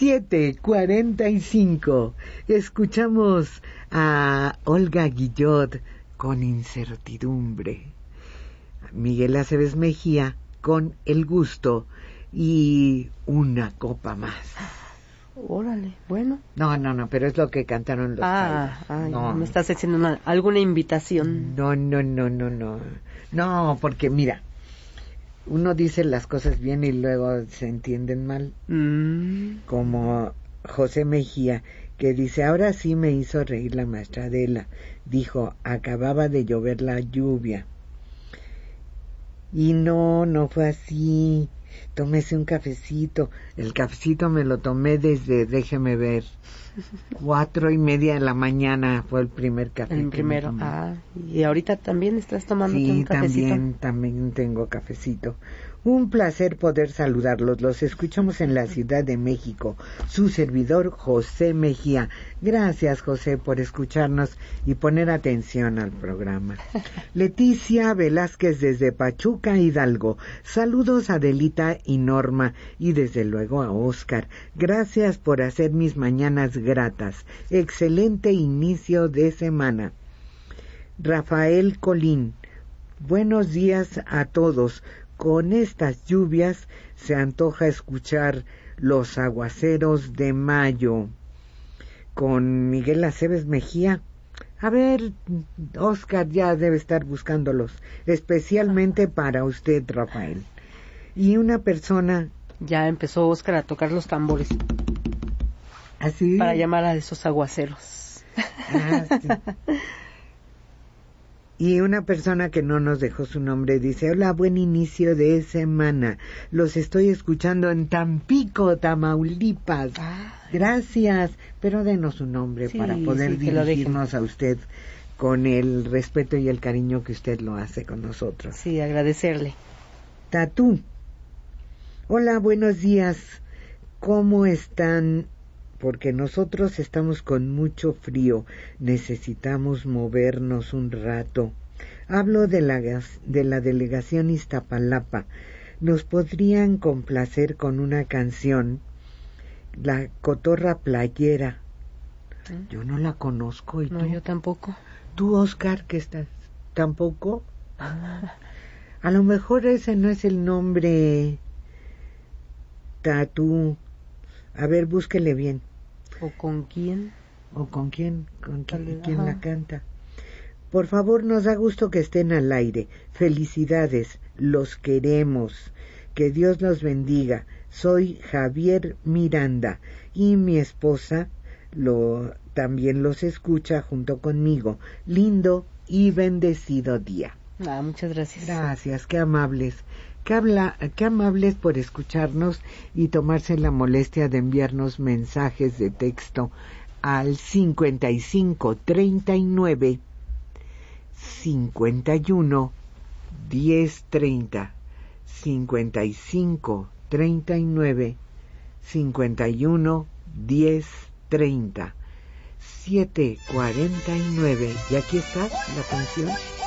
7:45. Escuchamos a Olga Guillot con Incertidumbre. Miguel Aceves Mejía con El Gusto y Una Copa Más. Órale, bueno. No, pero es lo que cantaron los Jaivas. No. Me estás haciendo alguna invitación. No, porque mira, uno dice las cosas bien y luego se entienden mal. Como José Mejía, que dice, ahora sí me hizo reír la maestra Adela. Dijo, acababa de llover la lluvia. Y no fue así. Tómese un cafecito. El cafecito me lo tomé desde, déjeme ver, 4:30 de la mañana fue el primer café. El primero. Y ahorita también estás tomando un cafecito. Sí, también tengo cafecito. Un placer poder saludarlos. Los escuchamos en la Ciudad de México. Su servidor, José Mejía. Gracias, José, por escucharnos y poner atención al programa. Leticia Velázquez desde Pachuca, Hidalgo. Saludos a Adelita y Norma y desde luego a Oscar. Gracias por hacer mis mañanas gratas. Excelente inicio de semana. Rafael Colín. Buenos días a todos. Con estas lluvias se antoja escuchar Los Aguaceros de Mayo con Miguel Aceves Mejía. A ver, Oscar ya debe estar buscándolos, especialmente para usted, Rafael. Y una persona... Ya empezó Oscar a tocar los tambores. ¿Así? Para llamar a esos aguaceros. Sí. Y una persona que no nos dejó su nombre dice, hola, buen inicio de semana. Los estoy escuchando en Tampico, Tamaulipas. Gracias, pero denos su nombre para poder dirigirnos a usted con el respeto y el cariño que usted lo hace con nosotros. Sí, agradecerle. Tatú. Hola, buenos días. ¿Cómo están? Porque nosotros estamos con mucho frío, necesitamos movernos un rato. Hablo de la delegación Iztapalapa. ¿Nos podrían complacer con una canción? La Cotorra Playera. Yo no la conozco. ¿Y tú? No, yo tampoco. ¿Tú, Oscar, que estás? ¿Tampoco? A lo mejor ese no es el nombre. Tatú. A ver, búsquele bien. ¿O con quién? ¿Con quién la canta? Por favor, nos da gusto que estén al aire. Felicidades, los queremos. Que Dios los bendiga. Soy Javier Miranda y mi esposa también los escucha junto conmigo. Lindo y bendecido día. Muchas gracias. Gracias, qué amables. Qué amables por escucharnos y tomarse la molestia de enviarnos mensajes de texto al 5539 51 1030 5539 51 1030 7:49. Y aquí está la canción.